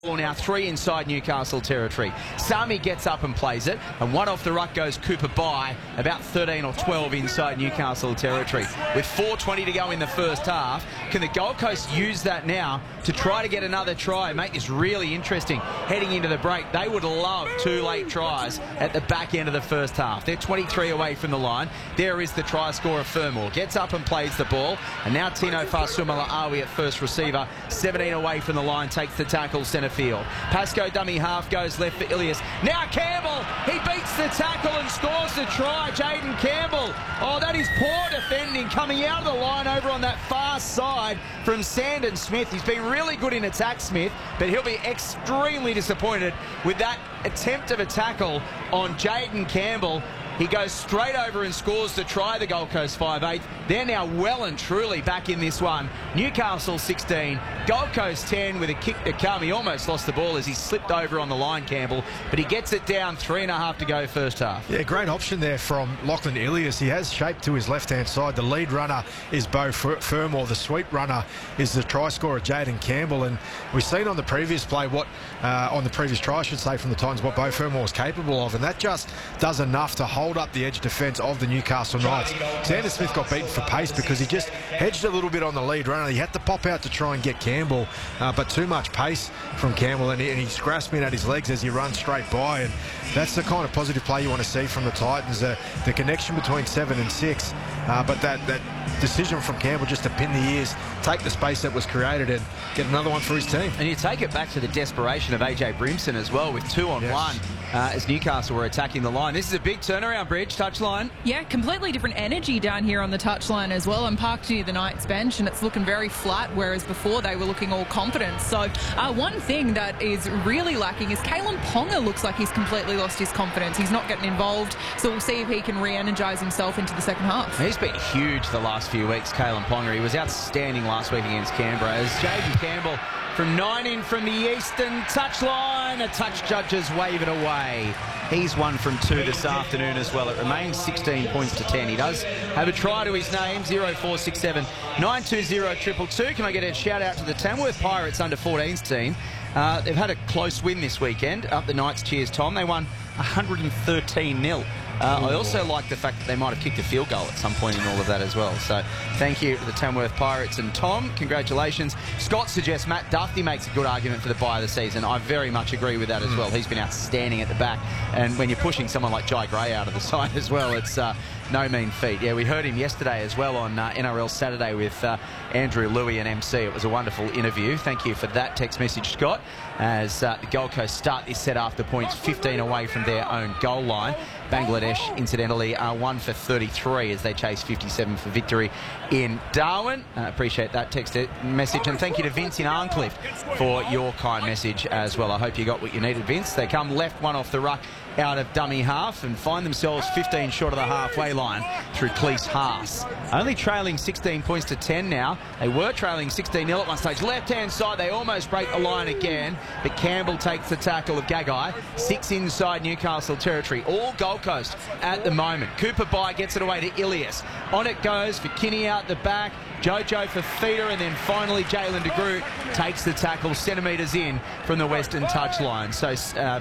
Ball now 3 inside Newcastle territory. Sami gets up and plays it, and one off the ruck goes Cooper by about 13 or 12 inside Newcastle territory. With 4:20 to go in the first half, can the Gold Coast use that now to try to get another try, make this really interesting heading into the break? They would love 2 late tries at the back end of the first half. They're 23 away from the line. There is the try scorer Fermor. Gets up and plays the ball, and now Tino Fa'asuamaleaui at first receiver, 17 away from the line, takes the tackle centre field. Pascoe dummy half goes left for Ilias. Now Campbell, he beats the tackle and scores the try. Jayden Campbell. Oh, that is poor defending coming out of the line over on that far side from Sandon Smith. He's been really good in attack, Smith, but he'll be extremely disappointed with that attempt of a tackle on Jayden Campbell. He goes straight over and scores the try, the Gold Coast 5'8". They're now well and truly back in this one. Newcastle 16, Gold Coast 10 with a kick to come. He almost lost the ball as he slipped over on the line, Campbell, but he gets it down, 3.5 to go first half. Yeah, great option there from Lachlan Ilias. He has shape to his left-hand side. The lead runner is Beau Fermor. The sweep runner is the try scorer, Jayden Campbell. And we've seen on the previous play on the previous try, I should say, from the Titans, what Beau Fermor was capable of. And that just does enough to hold up the edge defence of the Newcastle Knights. Sandon Smith got beaten for pace because he just hedged a little bit on the lead runner. He had to pop out to try and get Campbell, but too much pace from Campbell, and he's grasping at his legs as he runs straight by. And that's the kind of positive play you want to see from the Titans, the connection between 7 and 6, but that decision from Campbell just to pin the ears, take the space that was created and get another one for his team. And you take it back to the desperation of AJ Brimson as well, with 2 on 1 as Newcastle were attacking the line. This is a big turnaround, Bridge, touchline. Yeah, completely different energy down here on the touchline as well. I'm parked near the Knights bench and it's looking very flat, whereas before they were looking all confident. So one thing that is really lacking is Kalyn Ponga looks like he's completely lost his confidence. He's not getting involved, so we'll see if he can re-energise himself into the second half. He's been huge the last few weeks, Kalyn Ponga. He was outstanding last week against Canberra. As Jayden Campbell from 9 in from the eastern touchline, a touch judges wave it away. He's 1 from 2 this afternoon as well. It remains 16 points to 10. He does have a try to his name, 0467 920 222. Can I get a shout out to the Tamworth Pirates under 14s team? They've had a close win this weekend. Up the Knights, cheers Tom. They won 113-0. I also like the fact that they might have kicked a field goal at some point in all of that as well. So thank you to the Tamworth Pirates. And Tom, congratulations. Scott suggests Matt Duffy makes a good argument for the bye of the season. I very much agree with that as well. He's been outstanding at the back. And when you're pushing someone like Jai Gray out of the side as well, it's no mean feat. Yeah, we heard him yesterday as well on NRL Saturday with Andrew Louis and MC. It was a wonderful interview. Thank you for that text message, Scott, as the Gold Coast start this set after points 15 away from their own goal line. Bangladesh, incidentally, are 1 for 33 as they chase 57 for victory in Darwin. Appreciate that text message. And thank you to Vince in Arncliffe for your kind message as well. I hope you got what you needed, Vince. They come left, 1 off the ruck out of dummy half and find themselves 15 short of the halfway line through Cleese Haas. Only trailing 16 points to 10 now. They were trailing 16-0 at one stage. Left-hand side, they almost break the line again, but Campbell takes the tackle of Gagai. 6 inside Newcastle territory. All Gold Coast at the moment. Cooper By gets it away to Ilias. On it goes for Kinney out the back. Jojo Fifita, and then finally Jalen de Groot takes the tackle centimetres in from the western touchline. So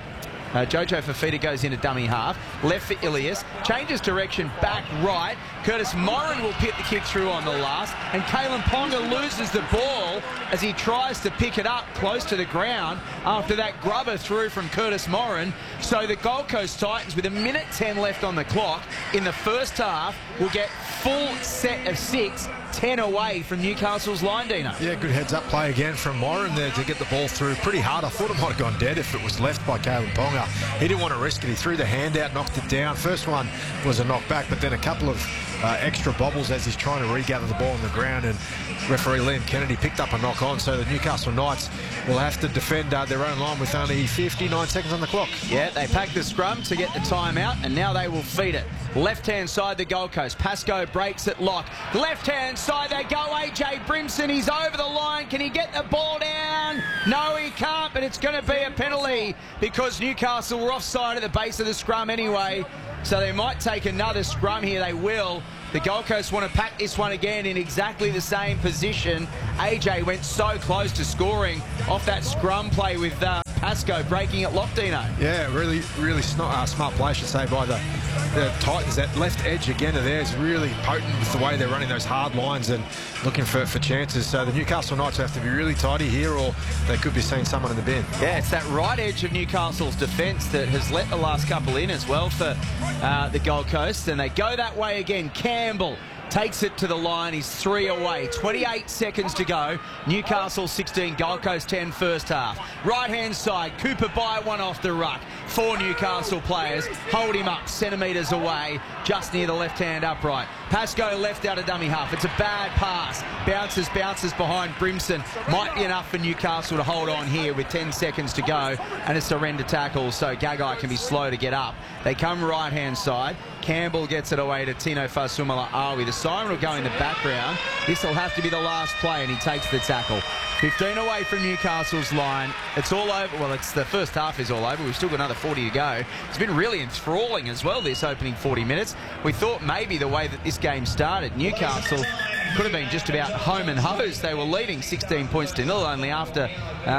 Jojo Fifita goes into dummy half, left for Ilias, changes direction back right. Curtis Moran will pit the kick through on the last, and Kalyn Ponga loses the ball as he tries to pick it up close to the ground after that grubber through from Curtis Moran. So the Gold Coast Titans, with 1:10 left on the clock in the first half, will get full set of 6, 10 away from Newcastle's line, Dino. Yeah, good heads-up play again from Moran there to get the ball through pretty hard. I thought it might have gone dead if it was left by Kalyn Ponga. He didn't want to risk it. He threw the hand out, knocked it down. First one was a knockback, but then a couple of extra bobbles as he's trying to regather the ball on the ground, and referee Liam Kennedy picked up a knock on, so the Newcastle Knights will have to defend their own line with only 59 seconds on the clock. Yeah, they pack the scrum to get the timeout, and now they will feed it. Left-hand side, the Gold Coast. Pascoe breaks it lock. Left-hand side, they go. AJ Brimson, he's over the line. Can he get the ball down? No, he can't, but it's going to be a penalty because Newcastle were offside at the base of the scrum anyway. So they might take another scrum here. They will. The Gold Coast want to pack this one again in exactly the same position. AJ went so close to scoring off that scrum play with Pascoe breaking it lock, Dino. Yeah, really smart play, I should say, by the Titans. That left edge again of theirs really potent with the way they're running those hard lines and looking for chances. So the Newcastle Knights have to be really tidy here, or they could be seeing someone in the bin. Yeah, it's that right edge of Newcastle's defence that has let the last couple in as well for the Gold Coast. And they go that way again. Campbell takes it to the line. He's 3 away. 28 seconds to go. Newcastle 16, Gold Coast 10 first half. Right-hand side, Cooper by one off the ruck. 4 Newcastle players hold him up centimetres away, just near the left-hand upright. Pascoe left out of dummy half. It's a bad pass. Bounces behind Brimson. Might be enough for Newcastle to hold on here with 10 seconds to go, and a surrender tackle, so Gagai can be slow to get up. They come right-hand side. Campbell gets it away to Tino Fasumala-Awi. The siren will go in the background. This will have to be the last play, and he takes the tackle. 15 away from Newcastle's line. It's all over. Well, it's the first half is all over. We've still got another 40 to go. It's been really enthralling as well, this opening 40 minutes. We thought maybe the way that this game started, Newcastle could have been just about home and hose. They were leading 16 points to 0 only after,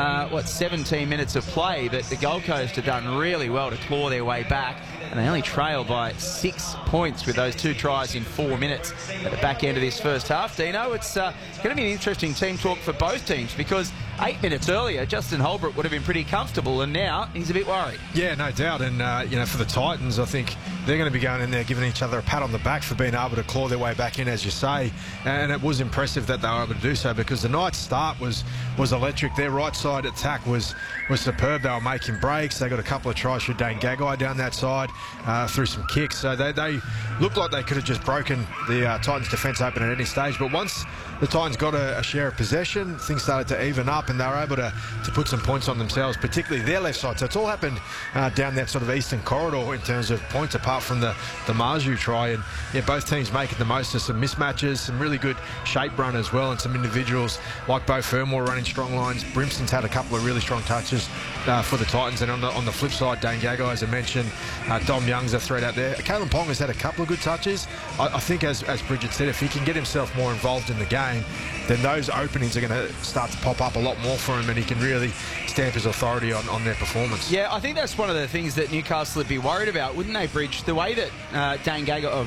17 minutes of play. But the Gold Coast have done really well to claw their way back. And they only trail by 6 points with those 2 tries in 4 minutes at the back end of this first half. Dino, it's going to be an interesting team talk for both teams, because 8 minutes earlier, Justin Holbrook would have been pretty comfortable, and now he's a bit worried. Yeah, no doubt. And, for the Titans, I think they're going to be going in there giving each other a pat on the back for being able to claw their way back in, as you say. And it was impressive that they were able to do so, because the Knights' start was electric. Their right side attack was superb. They were making breaks. They got a couple of tries through Dane Gagai down that side, through some kicks. So they looked like they could have just broken the Titans' defence open at any stage. But once the Titans got a share of possession, things started to even up, and they were able to put some points on themselves, particularly their left side. So it's all happened down that sort of eastern corridor in terms of points, apart from the Marju try. And yeah, both teams making the most of some mismatches, some really good shape run as well, and some individuals like Beau Fermor running strong lines. Brimson's had a couple of really strong touches for the Titans. And on the flip side, Dane Gagai, as I mentioned, Dom Young's a threat out there. Kalyn Ponga's had a couple of good touches. I think, as Bridget said, if he can get himself more involved in the game, then those openings are going to start to pop up a lot more for him, and he can really stamp his authority on their performance. Yeah, I think that's one of the things that Newcastle would be worried about, wouldn't they, Bridge? The way that Dane Gagai,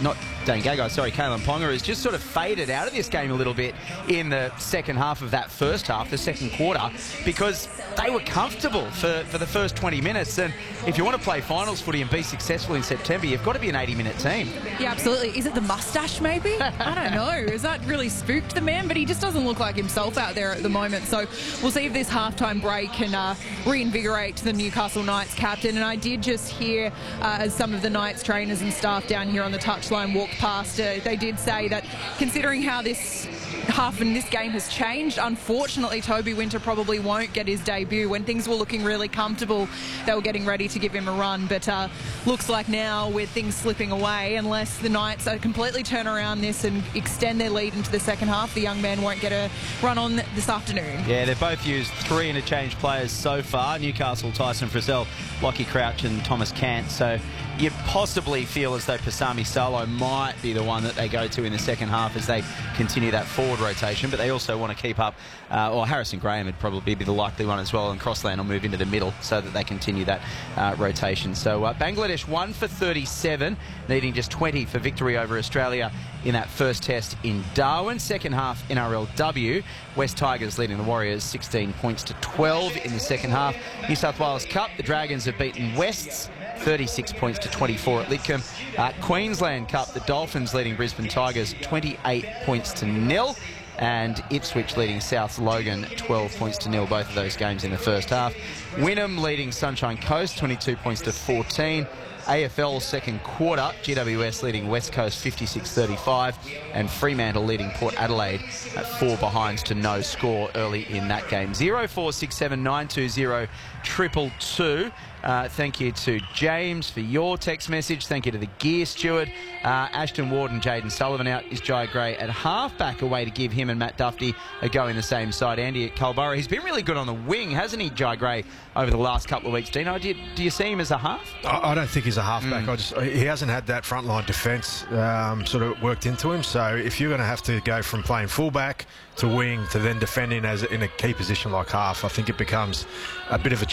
Kalyn Ponga has just sort of faded out of this game a little bit in the second half of that first half, the second quarter, because they were comfortable for the first 20 minutes. And if you want to play finals footy and be successful in September, you've got to be an 80-minute team. Yeah, absolutely. Is it the mustache, maybe? I don't know. Has that really spooked the man? But he just doesn't look like himself out there at the moment. So we'll see if this halftime break can reinvigorate the Newcastle Knights captain. And I did just hear as some of the Knights trainers and staff down here on the touchline walked past, they did say that considering how this half in this game has changed, unfortunately Toby Winter probably won't get his debut. When things were looking really comfortable, they were getting ready to give him a run, but looks like now with things slipping away, unless the Knights completely turn around this and extend their lead into the second half, the young man won't get a run on this afternoon. Yeah, they've both used 3 interchange players so far. Newcastle, Tyson Frizzell, Lockie Crouch and Thomas Cant. So you possibly feel as though Pasami Salo might be the one that they go to in the second half as they continue that forward rotation, but they also want to keep up, or Harrison Graham would probably be the likely one as well, and Crossland will move into the middle so that they continue that rotation. So Bangladesh 1 for 37, needing just 20 for victory over Australia in that first test in Darwin. Second half NRLW, West Tigers leading the Warriors 16 points to 12 in the second half. New South Wales Cup, the Dragons have beaten Wests 36 points to 24 at Lidcombe. Queensland Cup, the Dolphins leading Brisbane Tigers 28 points to 0. And Ipswich leading South Logan 12 points to 0, both of those games in the first half. Wynnum leading Sunshine Coast 22 points to 14. AFL second quarter, GWS leading West Coast 56-35, and Fremantle leading Port Adelaide at 4 behinds to no score early in that game. 0467 920 222. Thank you to James for your text message. Thank you to the gear steward. Ashton Ward and Jaden Sullivan out. Is Jai Gray at halfback, a way to give him and Matt Duffy a go in the same side. Andy at Culburra. He's been really good on the wing, hasn't he, Jai Gray, over the last couple of weeks. Dino, do you see him as a half? I don't think he's as a halfback. He hasn't had that frontline defence sort of worked into him. So if you're going to have to go from playing fullback to wing to then defending in a key position like half, I think it becomes a bit of a